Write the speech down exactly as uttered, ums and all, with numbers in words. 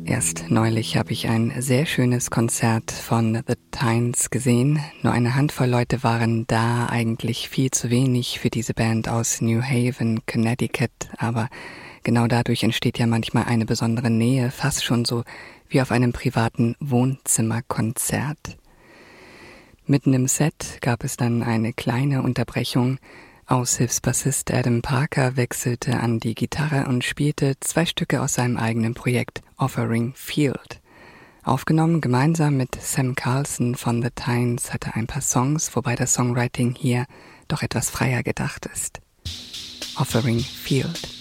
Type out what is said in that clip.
Erst neulich habe ich ein sehr schönes Konzert von The Tynes gesehen. Nur eine Handvoll Leute waren da, eigentlich viel zu wenig für diese Band aus New Haven, Connecticut. Aber genau dadurch entsteht ja manchmal eine besondere Nähe, fast schon so wie auf einem privaten Wohnzimmerkonzert. Mitten im Set gab es dann eine kleine Unterbrechung. Aushilfsbassist Adam Parker wechselte an die Gitarre und spielte zwei Stücke aus seinem eigenen Projekt Offering Field. Aufgenommen gemeinsam mit Sam Carlson von The Tynes hat er ein paar Songs, wobei das Songwriting hier doch etwas freier gedacht ist. Offering Field.